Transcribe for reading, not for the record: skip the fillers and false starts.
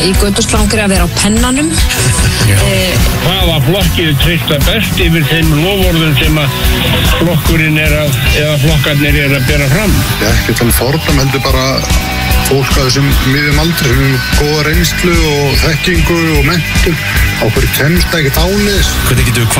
í götuslangri að vera á pennanum. Hvaða flokkið treysta best yfir þeim loforðum sem að flokkurinn eða flokkarnir að bera fram? Ekki fordæma, heldur bara fólk að þessum miðjum aldri sem góða reynslu og þekkingu og menntun á hverju kemst ekkert áleiðis. Hvernig getum við